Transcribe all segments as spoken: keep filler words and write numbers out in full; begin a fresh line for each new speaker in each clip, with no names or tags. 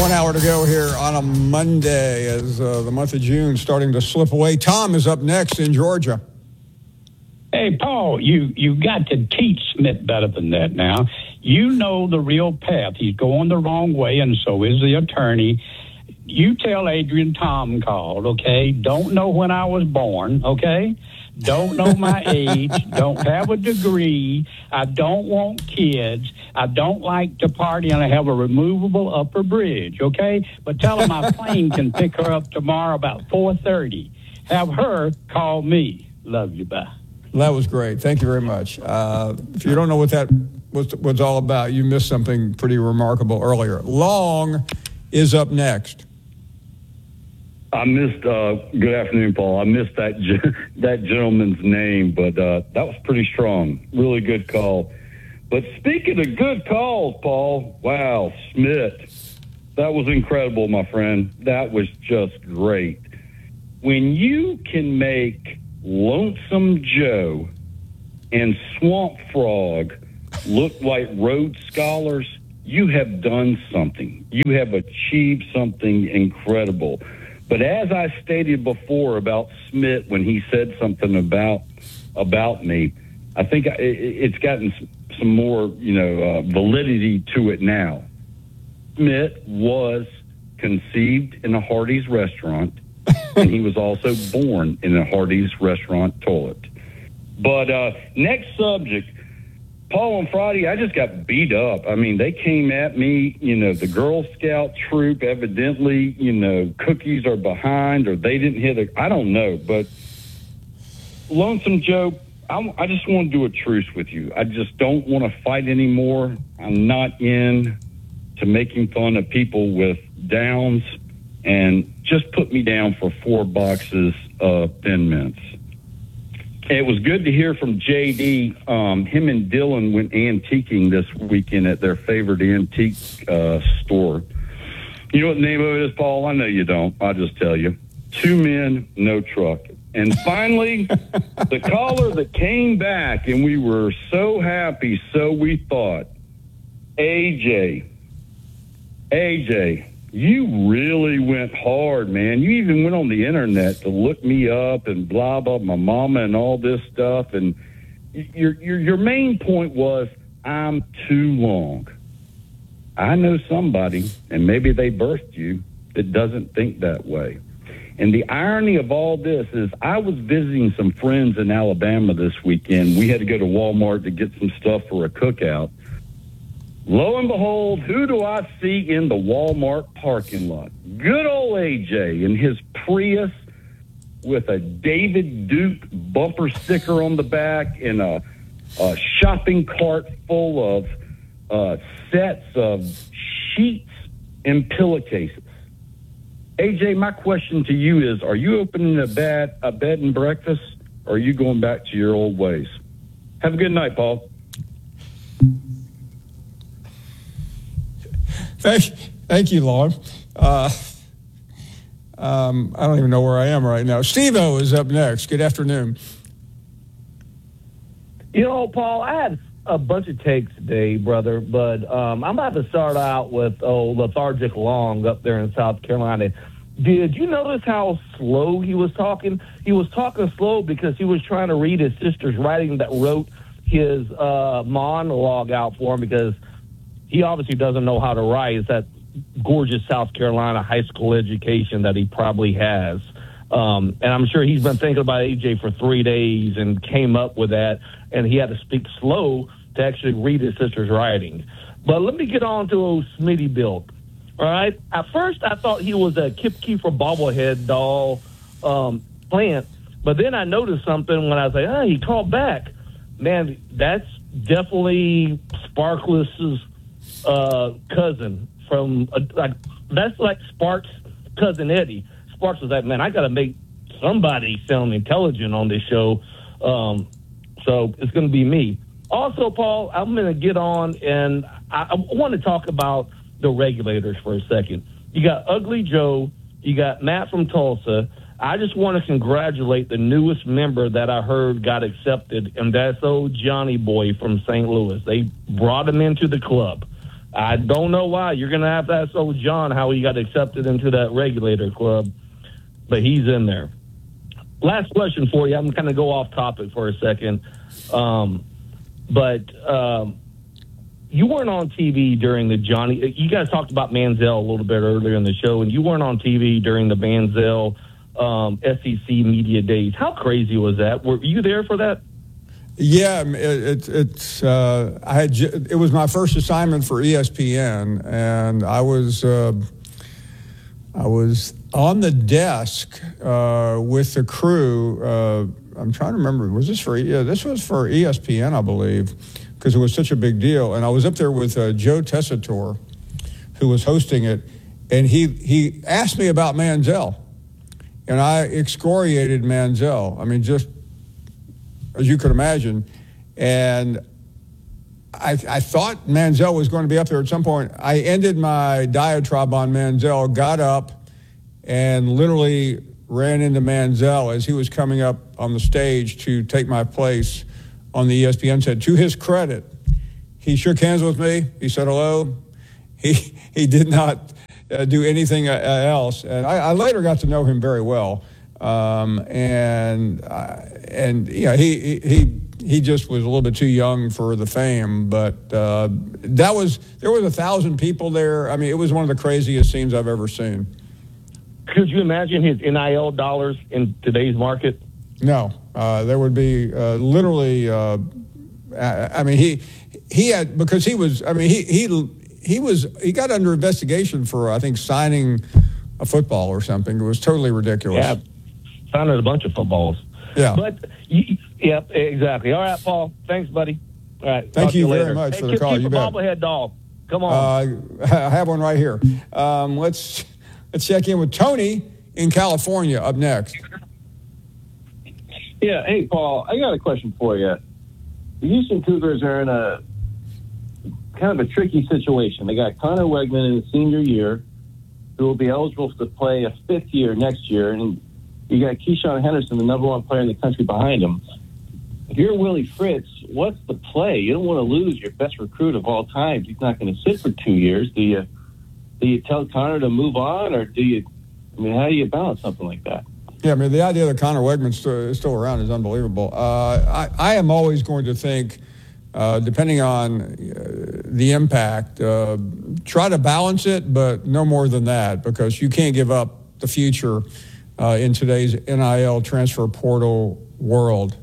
One hour to go here on a Monday as uh, the month of June starting to slip away. Tom is up next in Georgia.
Hey, Paul, you, you got to teach Smith better than that now. You know the real path. He's going the wrong way, and so is the attorney. You tell Adrian Tom called, okay? Don't know when I was born, okay? Don't know my age. Don't have a degree. I don't want kids. I don't like to party, and I have a removable upper bridge, okay? But tell her my plane can pick her up tomorrow about four thirty. Have her call me. Love you, bye.
That was great. Thank you very much. Uh, if you don't know what that was, was all about, you missed something pretty remarkable earlier. Long is up next.
I missed, uh, good afternoon, Paul. I missed that that gentleman's name, but uh, that was pretty strong. Really good call. But speaking of good calls, Paul, wow, Smith, that was incredible, my friend. That was just great. When you can make Lonesome Joe and Swamp Frog look like Rhodes Scholars, you have done something. You have achieved something incredible. But as I stated before about Smith, when he said something about about me, I think it's gotten some more, you know, uh, validity to it now. Smith was conceived in a Hardee's restaurant, and he was also born in a Hardee's restaurant toilet. But uh, next subject, Paul, on Friday, I just got beat up. I mean, they came at me, you know, the Girl Scout troop, evidently, you know, cookies are behind or they didn't hit a, I don't know. But Lonesome Joe, I, I just want to do a truce with you. I just don't want to fight anymore. I'm not in to making fun of people with downs, and just put me down for four boxes of Thin Mints. It was good to hear from J D. Um, him and Dylan went antiquing this weekend at their favorite antique uh, store. You know what the name of it is, Paul? I know you don't. I'll just tell you. Two Men, No Truck. And finally, the caller that came back, and we were so happy, so we thought, A J. A J. You really went hard, man. You even went on the internet to look me up and blah, blah, my mama and all this stuff. And your your your main point was, I'm too long. I know somebody, and maybe they birthed you, that doesn't think that way. And the irony of all this is I was visiting some friends in Alabama this weekend. We had to go to Walmart to get some stuff for a cookout. Lo and behold, who do I see in the Walmart parking lot? Good old A J in his Prius with a David Duke bumper sticker on the back and a, a shopping cart full of uh, sets of sheets and pillowcases. A J, my question to you is, are you opening a bed, a bed and breakfast, or are you going back to your old ways? Have a good night, Paul.
Thank, thank you, Lon. Uh, um, I don't even know where I am right now. Steve-O is up next. Good afternoon.
You know, Paul, I had a bunch of takes today, brother, but um, I'm about to start out with oh, Lethargic Long up there in South Carolina. Did you notice how slow he was talking? He was talking slow because he was trying to read his sister's writing that wrote his uh, monologue out for him, because he obviously doesn't know how to write. It's that gorgeous South Carolina high school education that he probably has. Um, and I'm sure he's been thinking about A J for three days and came up with that, and he had to speak slow to actually read his sister's writing. But let me get on to old Smitty Bill. All right? At first, I thought he was a Kip Keefer bobblehead doll um, plant, but then I noticed something when I was like, oh, he called back. Man, that's definitely Sparkless's uh, cousin from, uh, like, that's like Sparks' cousin Eddie. Sparks was like, man, I got to make somebody sound intelligent on this show. Um, so it's going to be me. Also, Paul, I'm going to get on, and I, I want to talk about the regulators for a second. You got Ugly Joe. You got Matt from Tulsa. I just want to congratulate the newest member that I heard got accepted, and that's old Johnny Boy from Saint Louis. They brought him into the club. I don't know why. You're going to have to ask old John how he got accepted into that regulator club, but he's in there. Last question for you. I'm going to kind of go off topic for a second. Um, but um, you weren't on T V during the Johnny – you guys talked about Manziel a little bit earlier in the show, and you weren't on T V during the Manziel um, S E C media days. How crazy was that? Were you there for that?
Yeah, it, it, it's. Uh, I had. It was my first assignment for E S P N, and I was. Uh, I was on the desk uh, with the crew. Uh, I'm trying to remember. Was this for? Yeah, this was for E S P N, I believe, because it was such a big deal. And I was up there with uh, Joe Tessitore, who was hosting it, and he he asked me about Manziel, and I excoriated Manziel. I mean, just. As you could imagine, and I, I thought Manziel was going to be up there at some point. I ended my diatribe on Manziel, got up, and literally ran into Manziel as he was coming up on the stage to take my place on the E S P N set. To his credit, he shook hands with me. He said hello. He he did not uh, do anything uh, else, and I, I later got to know him very well. Um, and, uh, and, you know, he, he, he just was a little bit too young for the fame, but, uh, that was, there was a thousand people there. I mean, it was one of the craziest scenes I've ever seen.
Could you imagine his N I L dollars in today's market?
No, uh, there would be, uh, literally, uh, I, I mean, he, he had, because he was, I mean, he, he, he was, he got under investigation for, I think, signing a football or something. It was totally ridiculous.
Yeah. Founded a bunch of footballs.
Yeah.
But, yep, exactly. All right, Paul. Thanks, buddy. All right.
Thank you, you very
later.
much
hey,
for the call.
Keep
you
a
bet.
bobblehead doll. Come on.
Uh, I have one right here. Um, let's let's check in with Tony in California up next.
Yeah. Hey, Paul. I got a question for you. The Houston Cougars are in a kind of a tricky situation. They got Connor Wegman in his senior year, who will be eligible to play a fifth year next year, and you got Keyshawn Henderson, the number one player in the country, behind him. If you're Willie Fritz, what's the play? You don't want to lose your best recruit of all time. He's not going to sit for two years. Do you do you tell Connor to move on, or do you? I mean, how do you balance something like that?
Yeah, I mean, the idea that Connor Wegman's still, is still around is unbelievable. Uh, I, I am always going to think, uh, depending on uh, the impact, uh, try to balance it, but no more than that, because you can't give up the future Uh, in today's N I L transfer portal world.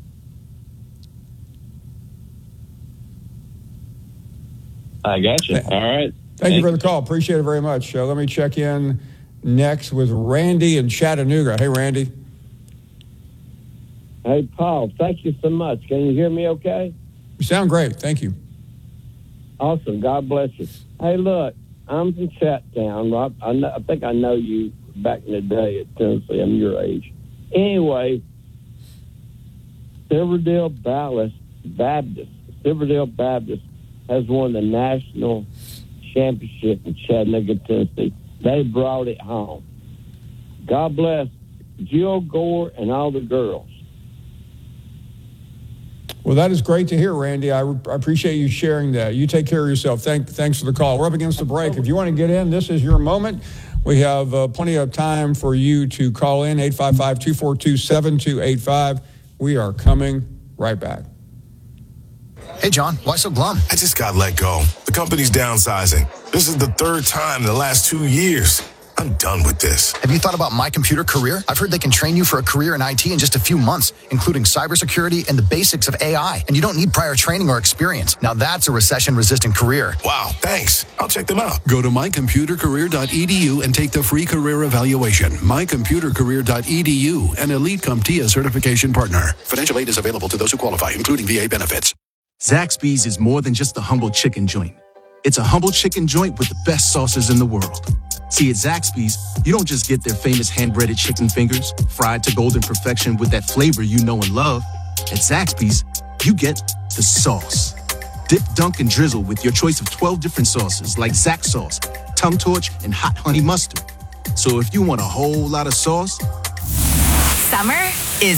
I got you. All right.
Thank
Thanks.
you for the call. Appreciate it very much. Uh, let me check in next with Randy in Chattanooga. Hey, Randy.
Hey, Paul. Thank you so much. Can you hear me okay?
You sound great. Thank you.
Awesome. God bless you. Hey, look, I'm from Chattown. Rob. I, know, I think I know you back in the day at Tennessee. I'm your age. Anyway, Silverdale Baptist, Baptist, Silverdale Baptist has won the national championship in Chattanooga, Tennessee. They brought it home. God bless Jill Gore and all the girls.
Well, that is great to hear, Randy. I, re- I appreciate you sharing that. You take care of yourself. Thank, thanks for the call. We're up against the break. If you want to get in, this is your moment. We have uh, plenty of time for you to call in, eight five five, two four two, seven two eight five. We are coming right back.
Hey, John, why so glum?
I just got let go. The company's downsizing. This is the third time in the last two years. I'm done with this.
Have you thought about My Computer Career? I've heard they can train you for a career in I T in just a few months, including cybersecurity and the basics of A I. And you don't need prior training or experience. Now that's a recession-resistant career.
Wow, thanks. I'll check them out.
Go to my computer career dot e d u and take the free career evaluation. my computer career dot e d u, an Elite CompTIA certification partner. Financial aid is available to those who qualify, including V A benefits.
Zaxby's is more than just a humble chicken joint. It's a humble chicken joint with the best sauces in the world. See, at Zaxby's, you don't just get their famous hand-breaded chicken fingers, fried to golden perfection with that flavor you know and love. At Zaxby's, you get the sauce. Dip, dunk, and drizzle with your choice of twelve different sauces like Zax sauce, Tongue Torch, and Hot Honey Mustard. So if you want a whole lot of sauce...
Summer